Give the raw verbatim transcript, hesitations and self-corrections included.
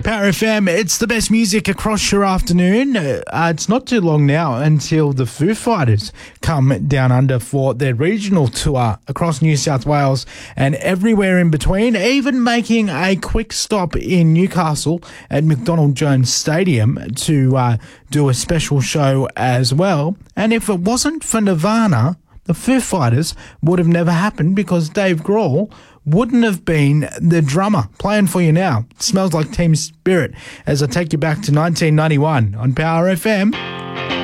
Power F M, it's the best music across your afternoon. Uh, it's not too long now until the Foo Fighters come down under for their regional tour across New South Wales and everywhere in between, even making a quick stop in Newcastle at McDonald Jones Stadium to uh, do a special show as well. And if it wasn't for Nirvana, the Foo Fighters would have never happened because Dave Grohl wouldn't have been the drummer. Playing for you now. It smells like Team Spirit as I take you back to nineteen ninety-one on Power F M.